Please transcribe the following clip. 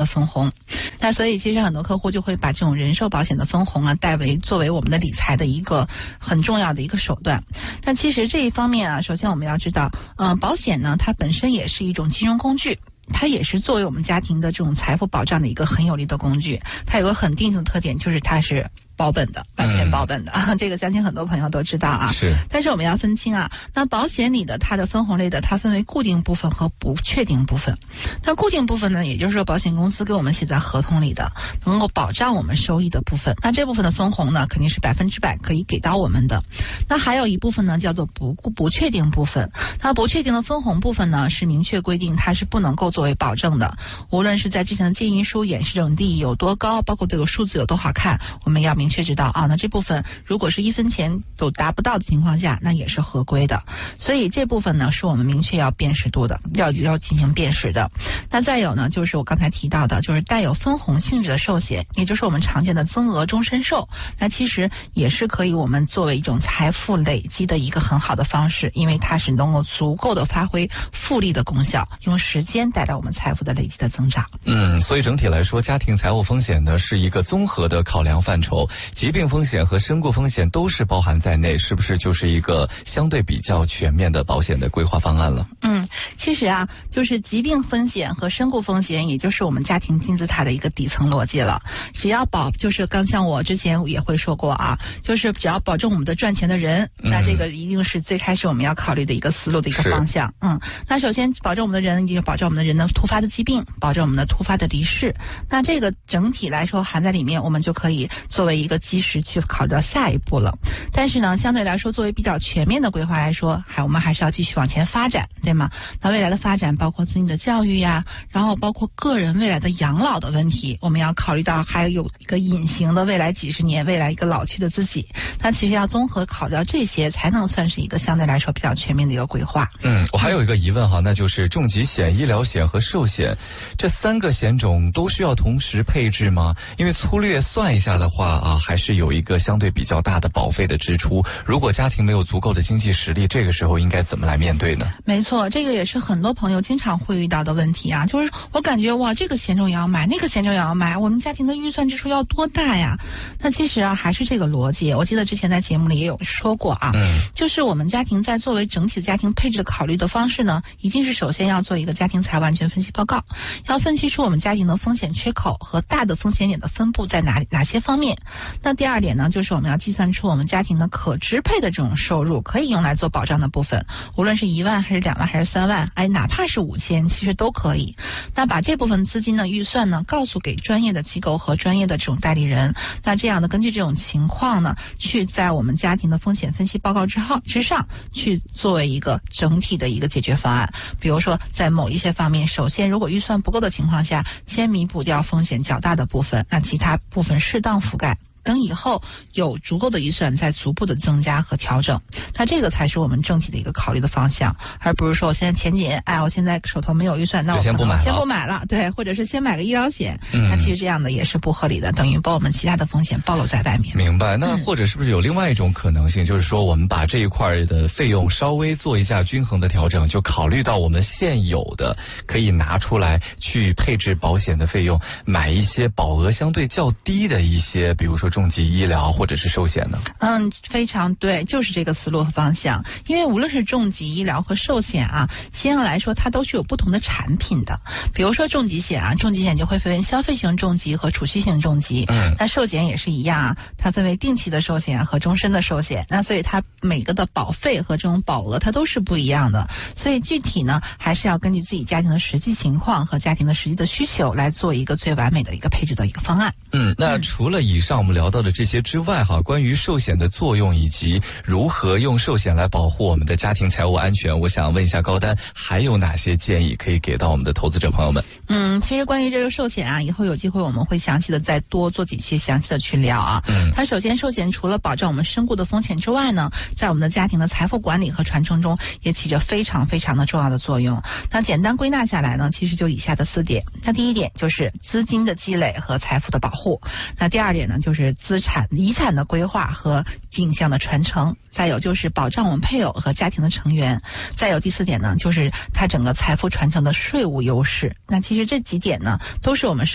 分红。那所以其实很多客户就会把这种人寿保险的分红啊作为我们的理财的一个很重要的一个手段。但其实这一方面啊，首先我们要知道，保险呢它本身也是一种金融工具。它也是作为我们家庭的这种财富保障的一个很有力的工具。它有个很定性的特点，就是它是保本的，完全保本的，这个相信很多朋友都知道啊。 是。 但是我们要分清啊，那保险里的它的分红类的，它分为固定部分和不确定部分。那固定部分呢，也就是说保险公司给我们写在合同里的，能够保障我们收益的部分。那这部分的分红呢，肯定是100%可以给到我们的。那还有一部分呢，叫做不确定部分。那不确定的分红部分呢，是明确规定它是不能够作为保证的。无论是在之前的建议书演示这种利益有多高，包括这个数字有多好看，我们要明确知道啊，那这部分如果是1分钱都达不到的情况下，那也是合规的。所以这部分呢，是我们明确要辨识度的，要进行辨识的。那再有呢，就是我刚才提到的，就是带有分红性质的寿险，也就是我们常见的增额终身寿，那其实也是可以我们作为一种财富累积的一个很好的方式，因为它是能够足够的发挥复利的功效，用时间带来我们财富的累积的增长。 所以整体来说，家庭财务风险呢是一个综合的考量范畴，疾病风险和身故风险都是包含在内，是不是就是一个相对比较全面的保险的规划方案了？ 其实啊，就是疾病风险和身故风险，也就是我们家庭金字塔的一个底层逻辑了。只要就是刚像我之前也会说过啊，就是只要保证我们的赚钱的人，那这个一定是最开始我们要考虑的一个思路的一个方向。那首先保证我们的人，一定保证我们的人的突发的疾病，保证我们的突发的离世。那这个整体来说含在里面，我们就可以作为一个基石去考虑到下一步了。但是呢，相对来说，作为比较全面的规划来说，我们还是要继续往前发展，对吗？那未来的发展包括子女的教育呀，然后包括个人未来的养老的问题，我们要考虑到还有一个隐形的未来几十年，未来一个老去的自己。那其实要综合考虑到这些，才能算是一个相对来说比较全面的一个规划。 我还有一个疑问哈，那就是重疾险、医疗险和寿险这3个险种都需要同时配置吗？因为粗略算一下的话啊，还是有一个相对比较大的保费的支出。如果家庭没有足够的经济实力，这个时候应该怎么来面对呢？ 没错，这个也是很多朋友经常会遇到的问题啊，就是我感觉哇，这个险种也要买，那个险种也要买，我们家庭的预算支出要多大呀？那其实啊，还是这个逻辑。我记得之前在节目里也有说过啊，就是我们家庭在作为整体的家庭配置的考虑的方式呢，一定是首先要做一个家庭财务安全分析报告，要分析出我们家庭的风险缺口和大的风险点的分布在哪些方面。那第二点呢，就是我们要计算出我们家庭的可支配的这种收入，可以用来做保障的部分，无论是1万还是2万还是3万，哪怕是5000，其实都可以。那把这部分资金的预算呢，告诉给专业的机构和专业的这种代理人，那这样的根据这种情况呢，去在我们家庭的风险分析报告之上去作为一个整体的一个解决方案。比如说在某一些方面，首先如果预算不够的情况下，先弥补掉风险较大的部分，那其他部分适当覆盖，等以后有足够的预算再逐步的增加和调整。那这个才是我们整体的一个考虑的方向，而不是说我现在钱紧，我现在手头没有预算，那我先不买了，对，或者是先买个医疗险，那其实这样的也是不合理的，等于把我们其他的风险暴露在外面。 明白。那或者是不是有另外一种可能性，就是说我们把这一块的费用稍微做一下均衡的调整，就考虑到我们现有的可以拿出来去配置保险的费用，买一些保额相对较低的一些，比如说重疾医疗或者是寿险呢？ 非常对，就是这个思路和方向。因为无论是重疾医疗和寿险啊，先要来说它都是有不同的产品的。比如说重疾险啊，重疾险就会分为消费型重疾和储蓄型重疾。那寿险也是一样啊，它分为定期的寿险和终身的寿险。那所以它每个的保费和这种保额它都是不一样的。所以具体呢，还是要根据自己家庭的实际情况和家庭的实际的需求来做一个最完美的一个配置的一个方案。 那除了以上我们聊到的这些之外哈，关于寿险的作用以及如何用寿险来保护我们的家庭财务安全，我想问一下高丹，还有哪些建议可以给到我们的投资者朋友们？ 其实关于这个寿险啊，以后有机会我们会详细的再多做几期详细的去聊啊。它首先寿险除了保障我们身故的风险之外呢，在我们的家庭的财富管理和传承中也起着非常非常的重要的作用。那简单归纳下来呢，其实就以下的4点。那第一点就是资金的积累和财富的保护。那第二点呢，就是遗产的规划和景象的传承。再有就是保障我们配偶和家庭的成员。再有第4点呢，就是它整个财富传承的税务优势。那其实这几点呢，都是我们